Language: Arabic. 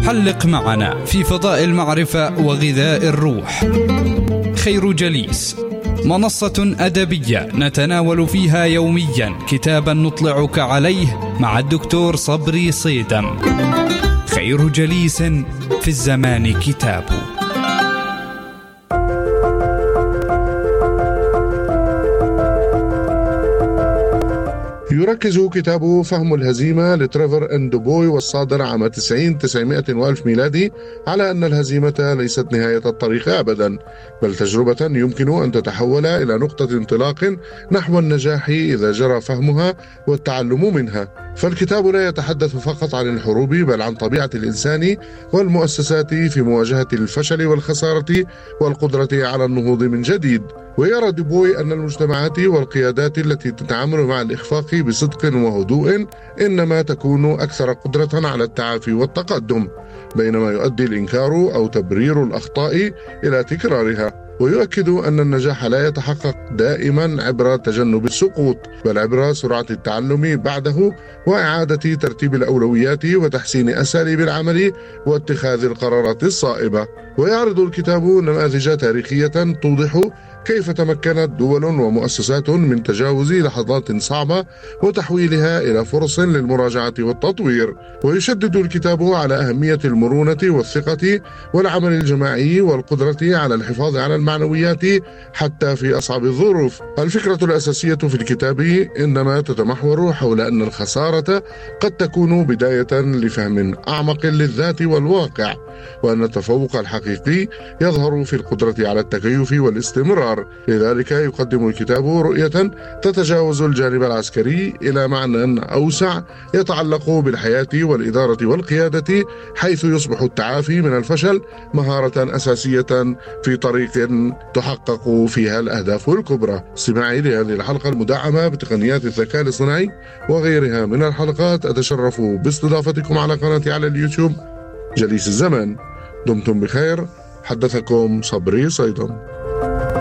حلق معنا في فضاء المعرفة وغذاء الروح. خير جليس، منصة أدبية نتناول فيها يوميا كتابا نطلعك عليه مع الدكتور صبري صيدم. خير جليس في الزمان كتاب. يركز كتاب فهم الهزيمة لتريفر إن دوبوي والصادر عام 90 وألف ميلادي على أن الهزيمة ليست نهاية الطريق أبدا، بل تجربة يمكن أن تتحول إلى نقطة انطلاق نحو النجاح إذا جرى فهمها والتعلم منها. فالكتاب لا يتحدث فقط عن الحروب، بل عن طبيعة الإنسان والمؤسسات في مواجهة الفشل والخسارة والقدرة على النهوض من جديد. ويرى دوبوي أن المجتمعات والقيادات التي تتعامل مع الإخفاق بصدق وهدوء إنما تكون أكثر قدرة على التعافي والتقدم، بينما يؤدي الإنكار أو تبرير الأخطاء إلى تكرارها. ويؤكد أن النجاح لا يتحقق دائما عبر تجنب السقوط، بل عبر سرعة التعلم بعده وإعادة ترتيب الأولويات وتحسين أساليب العمل واتخاذ القرارات الصائبة. ويعرض الكتاب نماذج تاريخية توضح كيف تمكنت دول ومؤسسات من تجاوز لحظات صعبة وتحويلها إلى فرص للمراجعة والتطوير. ويشدد الكتاب على أهمية المرونة والثقة والعمل الجماعي والقدرة على الحفاظ على المعنويات حتى في أصعب الظروف. الفكرة الأساسية في الكتاب إنما تتمحور حول أن الخسارة قد تكون بداية لفهم أعمق للذات والواقع، وأن التفوق الحقيقي يظهر في القدرة على التكيف والاستمرار. لذلك يقدم الكتاب رؤية تتجاوز الجانب العسكري إلى معنى أوسع يتعلق بالحياة والإدارة والقيادة، حيث يصبح التعافي من الفشل مهارة أساسية في طريق تحقق فيها الأهداف الكبرى. استماعي لهذه الحلقة المدعمة بتقنيات الذكاء الاصطناعي وغيرها من الحلقات. أتشرف باستضافتكم على قناتي على اليوتيوب جليس الزمان. دمتم بخير. حدثكم صبري صيدم.